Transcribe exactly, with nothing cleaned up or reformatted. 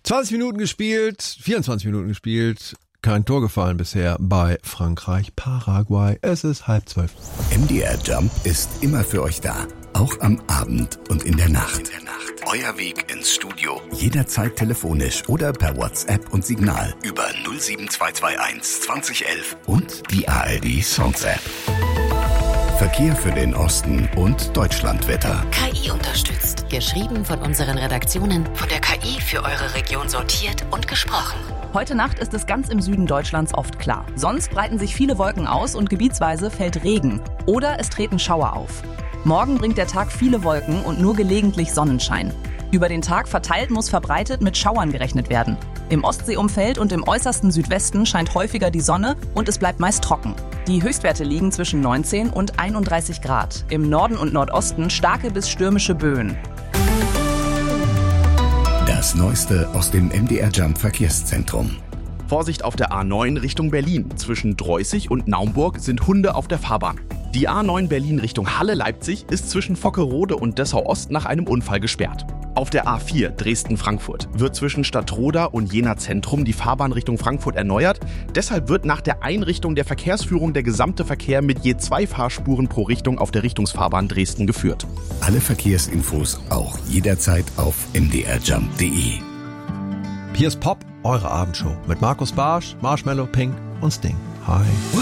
zwanzig Minuten gespielt, vierundzwanzig Minuten gespielt, kein Tor gefallen bisher bei Frankreich-Paraguay. Es ist halb zwölf. M D R Jump ist immer für euch da. Auch am Abend und in der Nacht. In der Nacht. Euer Weg ins Studio. Jederzeit telefonisch oder per WhatsApp und Signal über null sieben zwei zwei eins zwanzig elf und die A R D Songs App. Verkehr für den Osten und Deutschlandwetter. K I unterstützt. Geschrieben von unseren Redaktionen, von der K I für eure Region sortiert und gesprochen. Heute Nacht ist es ganz im Süden Deutschlands oft klar. Sonst breiten sich viele Wolken aus und gebietsweise fällt Regen. Oder es treten Schauer auf. Morgen bringt der Tag viele Wolken und nur gelegentlich Sonnenschein. Über den Tag verteilt muss verbreitet mit Schauern gerechnet werden. Im Ostseeumfeld und im äußersten Südwesten scheint häufiger die Sonne und es bleibt meist trocken. Die Höchstwerte liegen zwischen neunzehn und einunddreißig Grad. Im Norden und Nordosten starke bis stürmische Böen. Das Neueste aus dem M D R Jump Verkehrszentrum. Vorsicht auf der A neun Richtung Berlin. Zwischen Dreußig und Naumburg sind Hunde auf der Fahrbahn. Die A neun Berlin Richtung Halle-Leipzig ist zwischen Vockerode und Dessau-Ost nach einem Unfall gesperrt. Auf der A vier Dresden-Frankfurt wird zwischen Stadtroda und Jena Zentrum die Fahrbahn Richtung Frankfurt erneuert. Deshalb wird nach der Einrichtung der Verkehrsführung der gesamte Verkehr mit je zwei Fahrspuren pro Richtung auf der Richtungsfahrbahn Dresden geführt. Alle Verkehrsinfos auch jederzeit auf m d r jump punkt d e. Hier ist Pop, eure Abendshow mit Markus Barsch, Marshmallow, Pink und Sting. Hi.